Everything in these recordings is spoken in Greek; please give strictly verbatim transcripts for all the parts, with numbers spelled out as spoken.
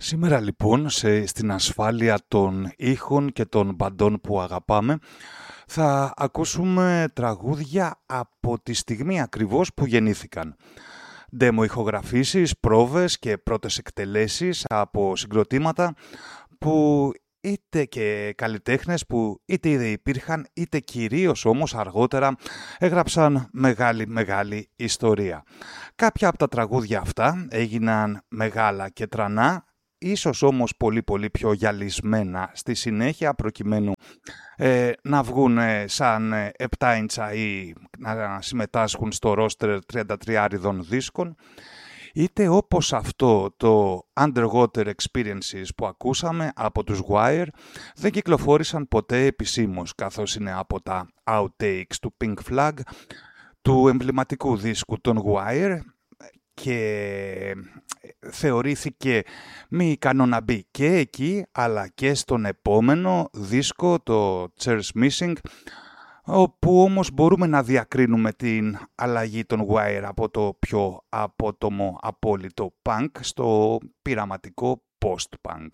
Σήμερα λοιπόν σε, στην ασφάλεια των ήχων και των μπαντών που αγαπάμε θα ακούσουμε τραγούδια από τη στιγμή ακριβώς που γεννήθηκαν. Demo ηχογραφήσεις, πρόβες και πρώτες εκτελέσεις από συγκροτήματα που είτε και καλλιτέχνες που είτε ήδη υπήρχαν είτε κυρίως όμως αργότερα έγραψαν μεγάλη μεγάλη ιστορία. Κάποια από τα τραγούδια αυτά έγιναν μεγάλα και τρανά, ίσως όμως πολύ πολύ πιο γυαλισμένα στη συνέχεια προκειμένου ε, να βγουν ε, σαν ε, επτά ίντσα ή να συμμετάσχουν στο ρόστερ τριάντα τρία δίσκων, είτε όπως αυτό το Underwater Experiences που ακούσαμε από τους Wire δεν κυκλοφόρησαν ποτέ επισήμως, καθώς είναι από τα outtakes του Pink Flag, του εμβληματικού δίσκου των Wire, και θεωρήθηκε μη ικανό να μπει και εκεί αλλά και στον επόμενο δίσκο, το Chairs Missing, όπου όμως μπορούμε να διακρίνουμε την αλλαγή των Wire από το πιο απότομο απόλυτο punk στο πειραματικό post-punk.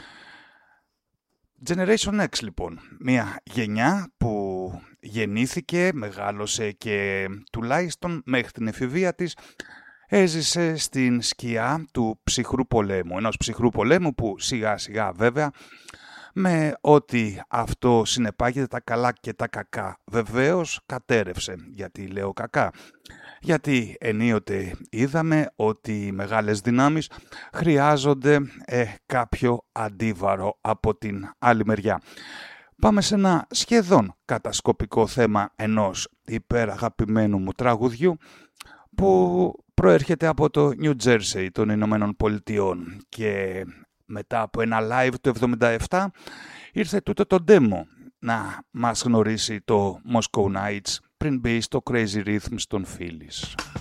Generation X λοιπόν, μια γενιά που γεννήθηκε, μεγάλωσε και τουλάχιστον μέχρι την εφηβεία της έζησε στην σκιά του ψυχρού πολέμου, ενός ψυχρού πολέμου που σιγά σιγά βέβαια με ό,τι αυτό συνεπάγεται τα καλά και τα κακά βεβαίως κατέρευσε. Γιατί λέω κακά? Γιατί ενίοτε είδαμε ότι οι μεγάλες δυνάμεις χρειάζονται ε, κάποιο αντίβαρο από την άλλη μεριά. Πάμε σε ένα σχεδόν κατασκοπικό θέμα ενός υπεραγαπημένου μου τραγουδιού που προέρχεται από το New Jersey των Ηνωμένων Πολιτειών και μετά από ένα live του εβδομήντα επτά ήρθε τούτο το demo να μας γνωρίσει το Moscow Nights πριν μπει στο Crazy Rhythms των Phillies.